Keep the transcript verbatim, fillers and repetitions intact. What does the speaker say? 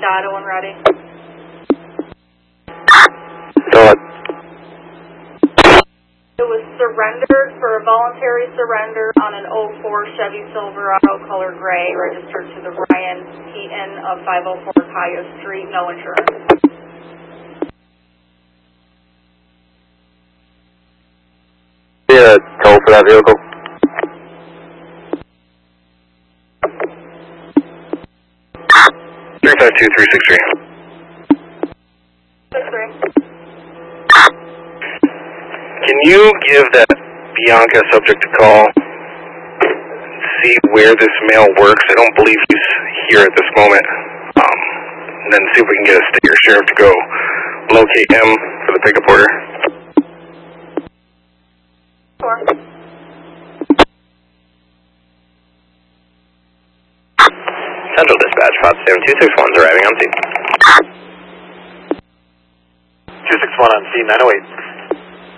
Dotto when ready. Go ahead. It was surrendered for a voluntary surrender on an oh four Chevy Silverado color gray, registered to the Ryan Heaton of five oh four Cayuse Street, no insurance. Yeah, toll for that vehicle. three five two three six three. six three. Can you give that Bianca subject a call? See where this mail works. I don't believe he's here at this moment. Um, and then see if we can get a state or sheriff to go locate him for the pickup order. Four. Central Dispatch, Potsdam two six one's arriving on scene. two six one on scene, nine oh eight.